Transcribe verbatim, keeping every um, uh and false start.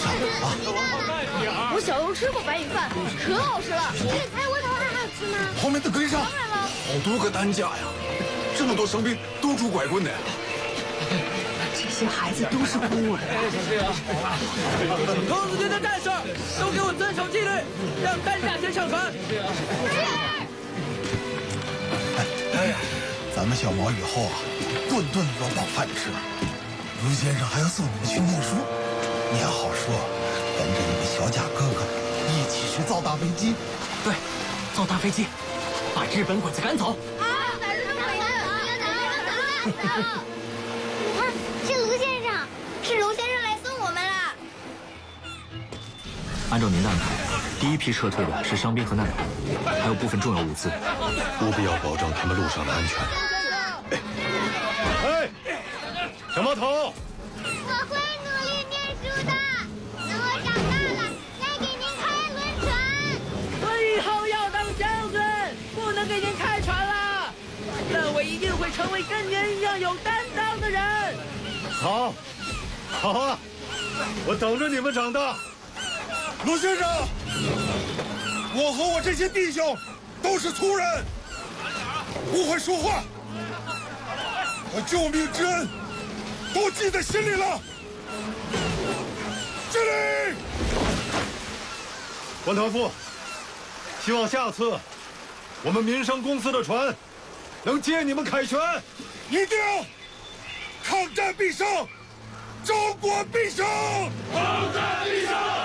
上啊！ 我小时候吃过白米饭，可好吃了。 哎，窝头还好吃吗？ 后面的跟上。 当然了， 好多个担架呀，这么多伤兵都拄拐棍的呀。 这些孩子都是孤儿。 童子军的战士都给我遵守纪律，让担架先上船。 哎呀，咱们小毛以后啊，顿顿有饱饭吃。卢先生还要送你们去念书，念好书，跟着你们小贾哥哥一起去造大飞机。 对，造大飞机，把日本鬼子赶走。 啊，把日本鬼子赶走！啊，是卢先生，是卢先生来送我们了。 按照您的安排，第一批撤退的是伤兵和难民，还有部分重要物资， 务必要保证他们路上的安全。哎，小毛头， 我会努力念书的，等我长大了再给您开轮船。 我以后要当将军，不能给您开船了。但我一定会成为跟您一样有担当的人。 好，好啊，我等着你们长大。 卢先生，我和我这些弟兄都是粗人，不会说话，可救命之恩都记在心里了。敬礼！ 关团副，希望下次我们民生公司的船能借你们凯旋。 一定！抗战必胜，中国必胜！ 抗战必胜！